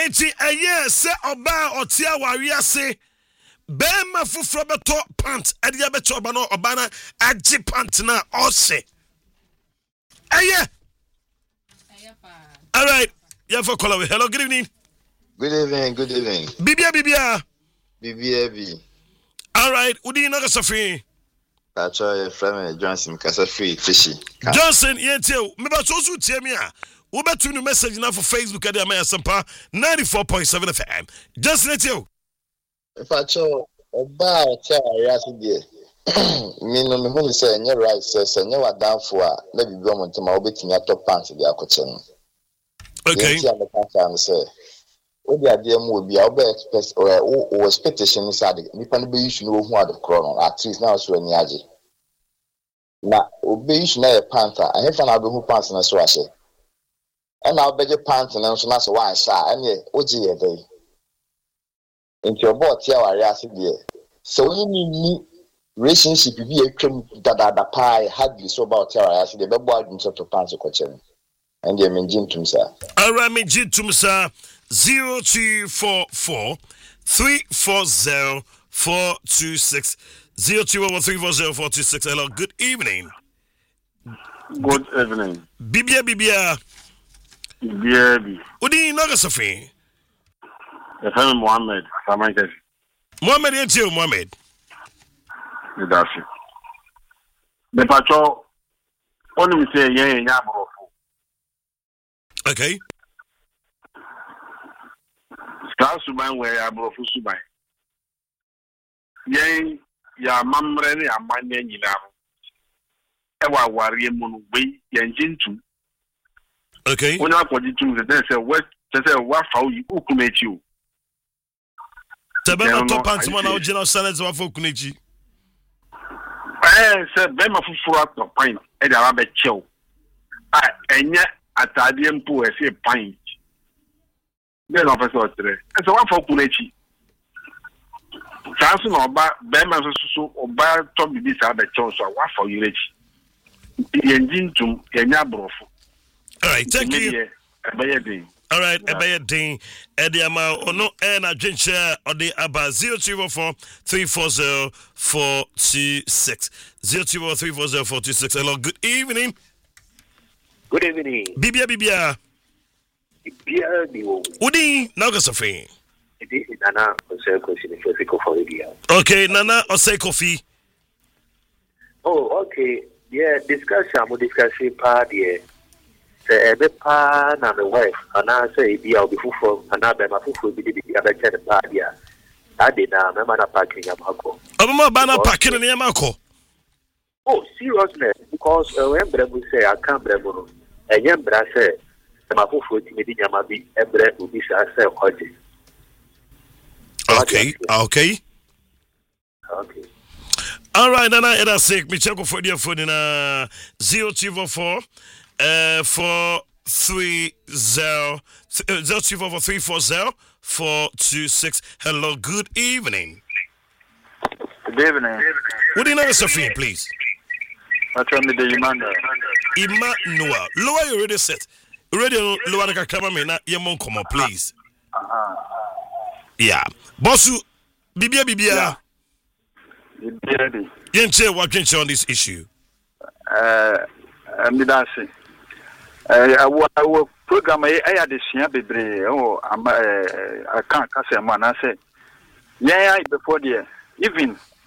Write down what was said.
enti eye se oba otia wariase bema fufro beto pant ade beto oba no oba na agi pant na ose eye all right yeah for call away. Hello, good evening. Good evening. Bibia all right, udi no kasafri Pacho from Johnson Kasafri Fishy Johnson yentio me ba so tie me a wo betu no message na for Facebook ade am yasempa 94.7 FM Johnson yentio Pacho oba tia ariase de me no me hu say nye right say nye wadanfo a na bibi omontema obetimi atop pants de akoche no. Okay, tia me kan say obi ade mu obi a oba expect or expectation is ade nipa no be issue no hu ade kro no at least now so ani age na obi issue na e panta ahefa na be hu pants na so ahye e na obeje pants na so na so wan sha ene oji ye dey into your bot here ariase de so ni relationship bi atwam dada pie hardly so about here ariase de be bo adum so to pants ko chere and they menjin tum sir Arami Jintum sir 0244 340 426 0244 Hello, good evening. Good evening. Bibia. Udi no gasafi. Efem Mohammed Samankes. Mohammed yentio Mohammed. Nidashi. The patrol only say yen nyabro. Okay. Suban where yabro fu suban. Yen ya mamre ni amanye nyina. Ewa wari mu no we yen jintu. Okay. When I put it to the say what fa ukumechi o. Tabema top pants man na original salads wa for kunechi. Say bema fufuru top pint e da ba chew. Enye atade mpo e se pint. Then officer tre. So wa for kunechi. Sansu no ba bema so oba top bi sa ba chew so wa for yurechi. Yenjin tum yenya brofo. All right, thank you. All right, Ebayadin, Ediama, Ono, and a Jincha, or the Abba 0244 340 426. 0244 340 426. Hello, good evening. Good evening. Bibia. Udi, Nagasafi. Nana Oseko for India. Okay, Nana Oseko fee. Oh, okay. Yeah, discussion part, yeah. Ebe pa na my wife and I say be I'll be full and I be my full be the other kind of part yeah. I did na my man packing Yamako. Obama banner packing in Yamako. Oh, seriousness, because when Brebu say I can't Brebu and Yambra say my full to Yamabi Ebre will be say Okay. All right, Nana, and I say, me check for your phone in 0244 430 0244 340 426. Hello, good evening. Good evening. What do you know, Sophie, please? I tell me the Emmanuel. Lower your radio set. Radio lower the camera, na yemon come on, please. Yeah. Bossu, Bibia. Yenche, what can you on this issue? Midasi. Our program I had this year, baby. I can't say, man. I say, yeah, before the even